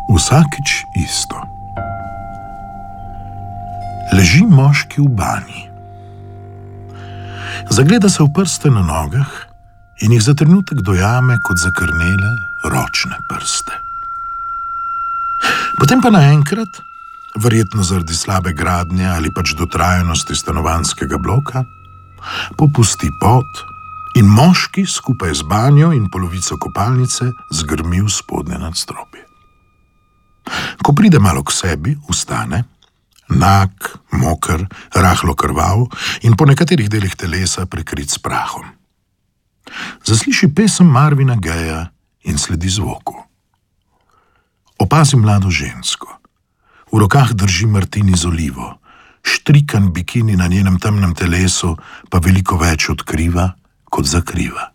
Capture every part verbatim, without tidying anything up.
Vsakič isto. Leži moški v banji. Zagleda se v prste na nogah in jih za trenutek dojame kot zakrnele ročne prste. Potem pa naenkrat, verjetno zaradi slabe gradnje ali pač dotrajanosti stanovanjskega bloka, popusti pot in moški skupaj z banjo in polovico kopalnice zgrmi v spodnje nadstropje. Ko pride malo k sebi, vstane, nag, moker, rahlo krvav in po nekaterih delih telesa prekrit s prahom. Zasliši pesem Marvina Gayeja in sledi zvoku. Opazi mlado žensko. V rokah drži martini z olivo, štrikan bikini na njenem temnem telesu pa veliko več odkriva kot zakriva.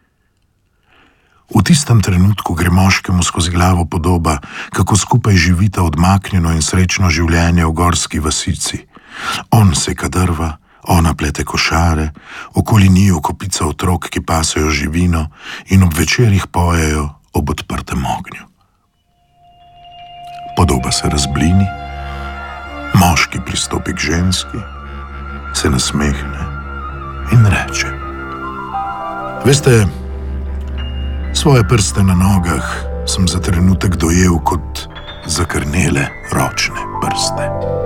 V tistem trenutku gre moškemu skozi glavo podoba, kako skupaj živita odmaknjeno in srečno življenje v gorski vasici. On seka drva, ona plete košare, okoli njiju kopica otrok, ki pasejo živino in ob večerih pojejo ob odprtem ognju. Podoba se razblini, moški pristopi k ženski, se nasmehne in reče: Veste, svoje prste na nogah sem za trenutek dojel kot zakrnele ročne prste.